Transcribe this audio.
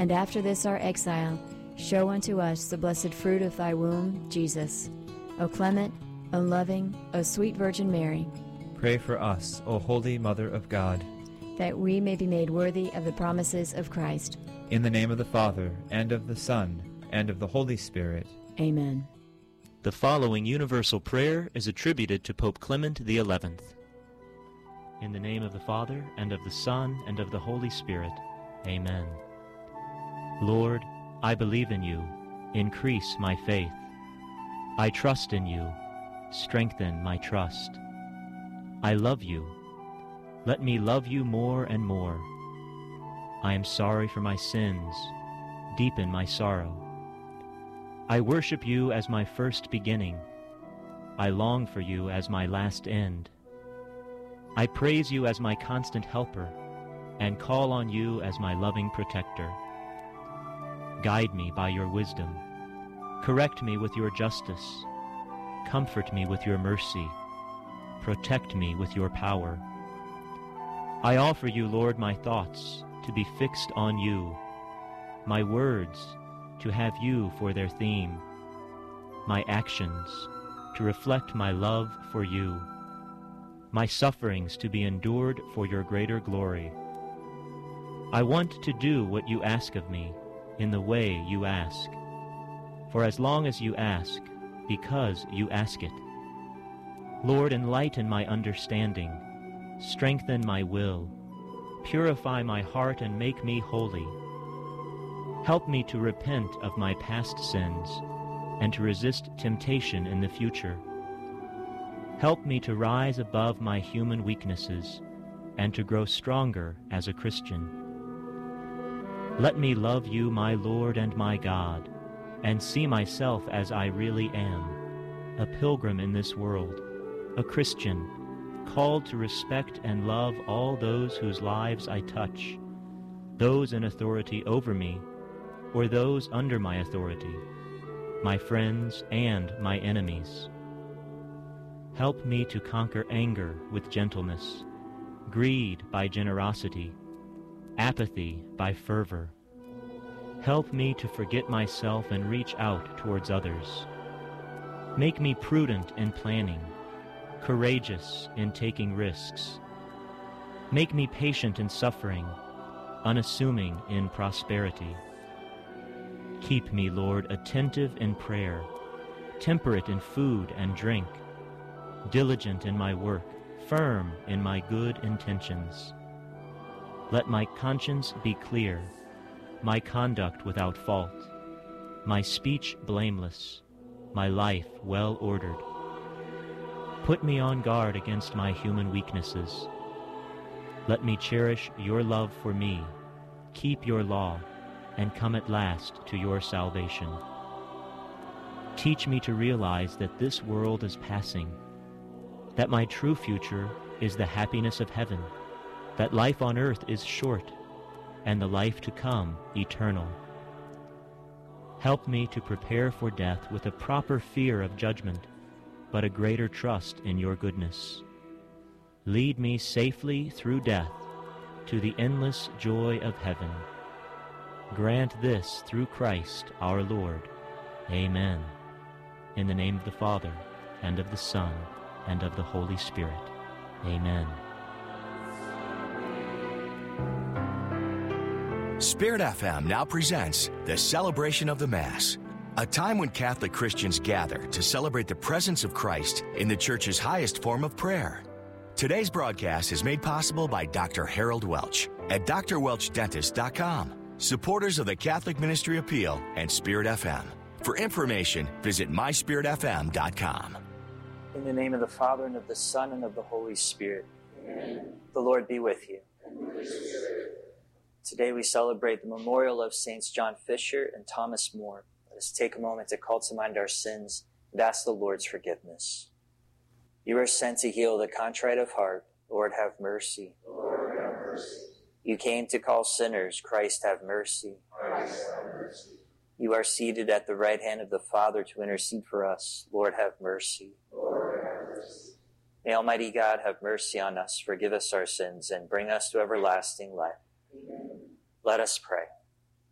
And after this our exile, show unto us the blessed fruit of thy womb, Jesus. O clement, O loving, O sweet Virgin Mary, pray for us, O Holy Mother of God, that we may be made worthy of the promises of Christ. in the name of the Father, and of the Son, and of the Holy Spirit. Amen. The following universal prayer is attributed to Pope Clement XI. In the name of the Father, and of the Son, and of the Holy Spirit. Amen. Lord, I believe in you. Increase my faith. I trust in you. Strengthen my trust. I love you. Let me love you more and more. I am sorry for my sins. Deepen my sorrow. I worship you as my first beginning. I long for you as my last end. I praise you as my constant helper, and call on you as my loving protector. Guide me by your wisdom. Correct me with your justice. Comfort me with your mercy. Protect me with your power. I offer you, Lord, my thoughts to be fixed on you, my words to have you for their theme, my actions to reflect my love for you, my sufferings to be endured for your greater glory. I want to do what you ask of me in the way you ask, for as long as you ask, because you ask it. Lord, enlighten my understanding, strengthen my will, purify my heart and make me holy. Help me to repent of my past sins and to resist temptation in the future. Help me to rise above my human weaknesses and to grow stronger as a Christian. Let me love you, my Lord and my God, and see myself as I really am, a pilgrim in this world, a Christian, called to respect and love all those whose lives I touch, those in authority over me, or those under my authority, my friends and my enemies. Help me to conquer anger with gentleness, greed by generosity, apathy by fervor. Help me to forget myself and reach out towards others. Make me prudent in planning, courageous in taking risks. Make me patient in suffering, unassuming in prosperity. Keep me, Lord, attentive in prayer, temperate in food and drink, diligent in my work, firm in my good intentions. Let my conscience be clear, my conduct without fault, my speech blameless, my life well ordered. Put me on guard against my human weaknesses. Let me cherish your love for me, keep your law, and come at last to your salvation. Teach me to realize that this world is passing, that my true future is the happiness of heaven, that life on earth is short, and the life to come eternal. Help me to prepare for death with a proper fear of judgment, but a greater trust in your goodness. Lead me safely through death to the endless joy of heaven. Grant this through Christ our Lord. Amen. In the name of the Father, and of the Son, and of the Holy Spirit. Amen. Spirit FM now presents the Celebration of the Mass, a time when Catholic Christians gather to celebrate the presence of Christ in the Church's highest form of prayer. Today's broadcast is made possible by Dr. Harold Welch at drwelchdentist.com, supporters of the Catholic Ministry Appeal and Spirit FM. For information, visit myspiritfm.com. In the name of the Father, and of the Son, and of the Holy Spirit. Amen. The Lord be with you. Today we celebrate the memorial of Saints John Fisher and Thomas More. Let us take a moment to call to mind our sins and ask the Lord's forgiveness. You are sent to heal the contrite of heart. Lord, have mercy. Lord, have mercy. You came to call sinners. Christ, have mercy. Christ, have mercy. You are seated at the right hand of the Father to intercede for us. Lord, have mercy. Lord, have mercy. May Almighty God have mercy on us, forgive us our sins, and bring us to everlasting life. Amen. Let us pray.